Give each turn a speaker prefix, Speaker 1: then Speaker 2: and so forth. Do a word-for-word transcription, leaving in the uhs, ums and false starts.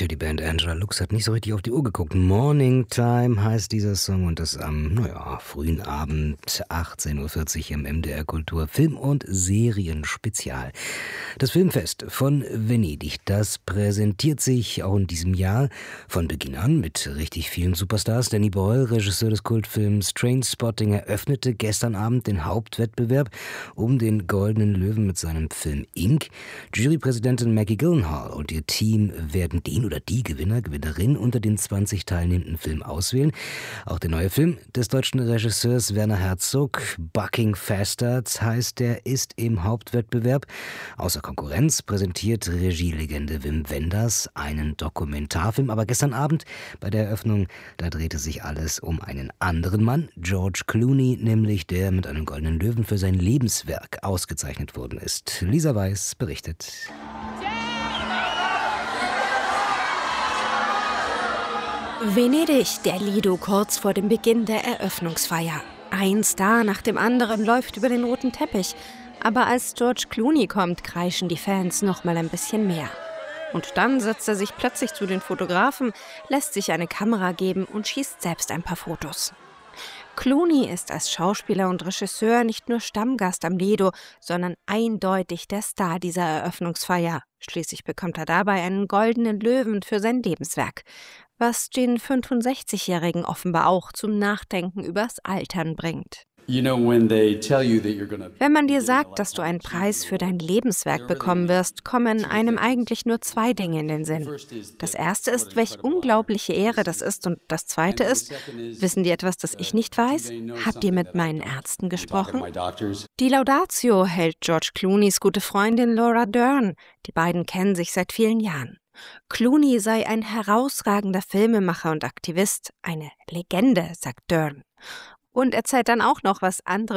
Speaker 1: Die Band Angela Lux hat nicht so richtig auf die Uhr geguckt. Morning Time heißt dieser Song und das am, naja, frühen Abend, achtzehn Uhr vierzig im M D R Kultur Film- und Serienspezial. Das Filmfest von Venedig, das präsentiert sich auch in diesem Jahr von Beginn an mit richtig vielen Superstars. Danny Boyle, Regisseur des Kultfilms Trainspotting, eröffnete gestern Abend den Hauptwettbewerb um den Goldenen Löwen mit seinem Film Ink. Jurypräsidentin Maggie Gyllenhaal und ihr Team werden den oder die Gewinner, Gewinnerin unter den zwanzig teilnehmenden Filmen auswählen. Auch der neue Film des deutschen Regisseurs Werner Herzog, Bucking Faster heißt der, ist im Hauptwettbewerb. Außer Konkurrenz präsentiert Regielegende Wim Wenders einen Dokumentarfilm. Aber gestern Abend bei der Eröffnung, da drehte sich alles um einen anderen Mann, George Clooney, nämlich der mit einem Goldenen Löwen für sein Lebenswerk ausgezeichnet worden ist. Lisa Weiß berichtet.
Speaker 2: Venedig, der Lido kurz vor dem Beginn der Eröffnungsfeier. Ein Star nach dem anderen läuft über den roten Teppich. Aber als George Clooney kommt, kreischen die Fans noch mal ein bisschen mehr. Und dann setzt er sich plötzlich zu den Fotografen, lässt sich eine Kamera geben und schießt selbst ein paar Fotos. Clooney ist als Schauspieler und Regisseur nicht nur Stammgast am Lido, sondern eindeutig der Star dieser Eröffnungsfeier. Schließlich bekommt er dabei einen Goldenen Löwen für sein Lebenswerk, was den fünfundsechzigjährigen offenbar auch zum Nachdenken übers Altern bringt. Wenn man dir sagt, dass du einen Preis für dein Lebenswerk bekommen wirst, kommen einem eigentlich nur zwei Dinge in den Sinn. Das erste ist, welch unglaubliche Ehre das ist, und das zweite ist, wissen die etwas, das ich nicht weiß? Habt ihr mit meinen Ärzten gesprochen? Die Laudatio hält George Clooneys gute Freundin Laura Dern. Die beiden kennen sich seit vielen Jahren. Clooney sei ein herausragender Filmemacher und Aktivist, eine Legende, sagt Dern. Und erzählt dann auch noch, was andere